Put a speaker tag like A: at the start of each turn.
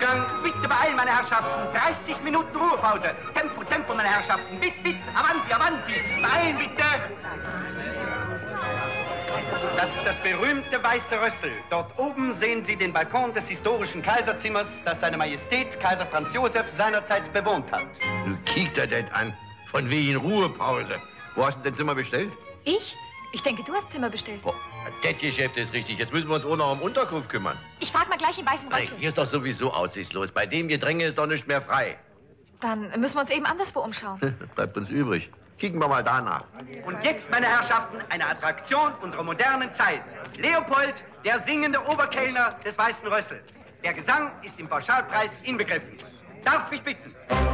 A: Ausgang. Bitte beeilen, meine Herrschaften. 30 Minuten Ruhepause. Tempo, Tempo, meine Herrschaften. Bitte, bitte. Avanti, avanti. Beeilen, bitte. Das ist das berühmte Weiße Rössel. Dort oben sehen Sie den Balkon des historischen Kaiserzimmers, das seine Majestät Kaiser Franz Josef seinerzeit bewohnt hat.
B: Du kiekt er denn an. Von wegen Ruhepause. Wo hast du denn Zimmer bestellt?
C: Ich? Ich denke, du hast Zimmer bestellt.
B: Oh, das Geschäft ist richtig. Jetzt müssen wir uns auch noch um Unterkunft kümmern.
C: Ich frag mal gleich im Weißen
B: Nein,
C: Rössel.
B: hier ist doch sowieso aussichtslos. Bei dem Gedränge ist doch nicht mehr frei.
C: Dann müssen wir uns eben anderswo umschauen.
B: Bleibt uns übrig. Kicken wir mal danach.
A: Und jetzt, meine Herrschaften, eine Attraktion unserer modernen Zeit. Leopold, der singende Oberkellner des Weißen Rössel. Der Gesang ist im Pauschalpreis inbegriffen. Darf ich bitten?